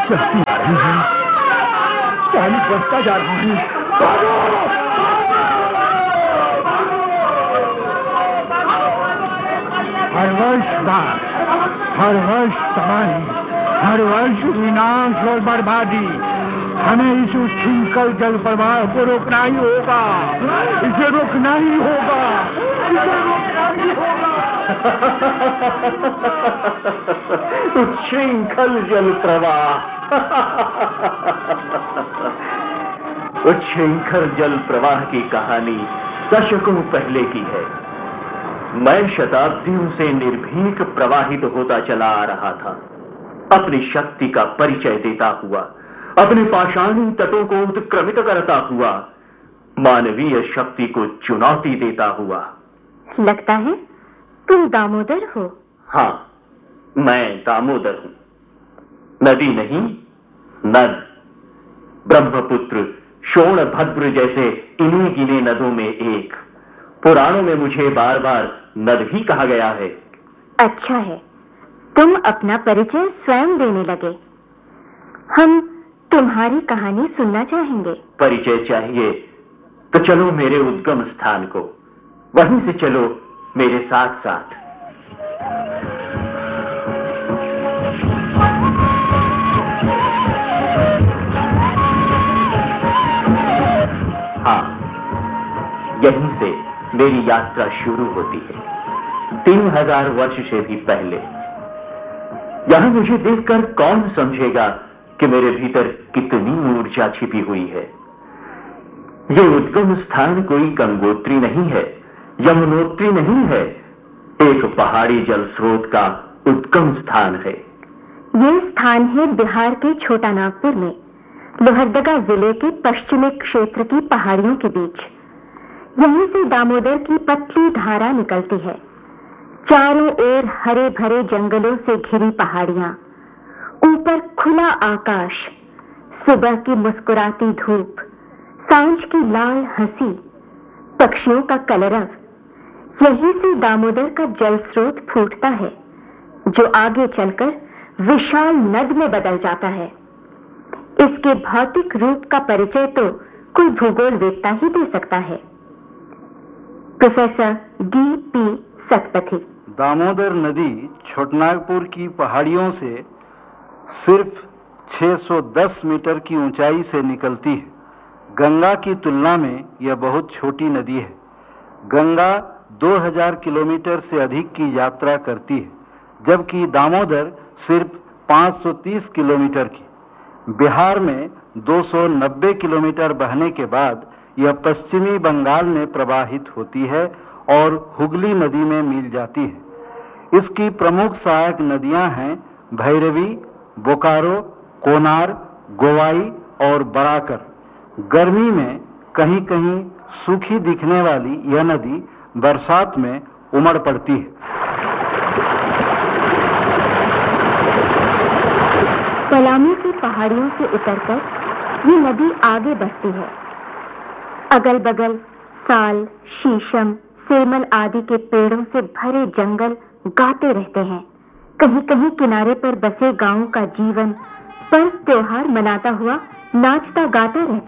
शक्ति आ रही है, पानी बढ़ता जा रहा है। हर वर्ष बाढ़, हर वर्ष तबाही, हर वर्ष विनाश और बर्बादी। हमें इस उच्छृंखल जल प्रवाह को रोकना ही होगा। इसे रोकना ही होगा। इसे रोकना ही होगा। उच्छृंखल जल प्रवाह। उच्छृंखल जल प्रवाह की कहानी दशकों पहले की है। मैं शताब्दियों से निर्भीक प्रवाहित होता चला आ रहा था, अपनी शक्ति का परिचय देता हुआ, अपने पाषाणी तटों को उत्क्रमित करता हुआ, मानवीय शक्ति को चुनौती देता हुआ। लगता है तुम दामोदर हो। हाँ, मैं दामोदर हूं। नदी नहीं, नद। ब्रह्मपुत्र, शोणभद्र जैसे इन्हीं गिने नदों में एक। पुराणों में मुझे बार बार नद ही कहा गया है। अच्छा है, तुम अपना परिचय स्वयं देने लगे। हम तुम्हारी कहानी सुनना चाहेंगे। परिचय चाहिए तो चलो मेरे उद्गम स्थान को, वहीं से चलो मेरे साथ साथ। हाँ, यहीं से मेरी यात्रा शुरू होती है, 3000 वर्ष से भी पहले। यहां मुझे देखकर कौन समझेगा कि मेरे भीतर कितनी ऊर्जा छिपी हुई है। ये उद्गम स्थान कोई गंगोत्री नहीं है, यमुनोत्री नहीं है, एक पहाड़ी जल स्रोत का उद्गम स्थान है। ये स्थान है बिहार के छोटा नागपुर में, लोहरदगा जिले के पश्चिमी क्षेत्र की पहाड़ियों के बीच। यहीं से दामोदर की पतली धारा निकलती है। चारों ओर हरे भरे जंगलों से घिरी पहाड़ियां, ऊपर खुला आकाश, सुबह की मुस्कुराती धूप, सांझ की लाल हंसी, पक्षियों का कलरव। यहीं से दामोदर का जल स्रोत फूटता है, जो आगे चलकर विशाल नद में बदल जाता है। इसके भौतिक रूप का परिचय तो कोई भूगोलवेत्ता ही दे सकता है। Professor D.P. सतपथी। दामोदर नदी छोटनागपुर की पहाड़ियों से सिर्फ 610 मीटर की ऊंचाई से निकलती है। गंगा की तुलना में यह बहुत छोटी नदी है। गंगा 2000 किलोमीटर से अधिक की यात्रा करती है, जबकि दामोदर सिर्फ 530 किलोमीटर की। बिहार में 290 किलोमीटर बहने के बाद यह पश्चिमी बंगाल में प्रवाहित होती है और हुगली नदी में मिल जाती है। इसकी प्रमुख सहायक नदियां हैं भैरवी, बोकारो, कोनार, गोवाई और बराकर। गर्मी में कहीं कहीं सूखी दिखने वाली यह नदी बरसात में उमड़ पड़ती है। पलामू की पहाड़ियों से उतरकर ये नदी आगे बढ़ती है। अगल बगल साल, शीशम, सेमल आदि के पेड़ों से भरे जंगल गाते रहते हैं। कहीं कहीं किनारे पर बसे गांवों का जीवन पर्व त्योहार मनाता हुआ नाचता गाता रहता है।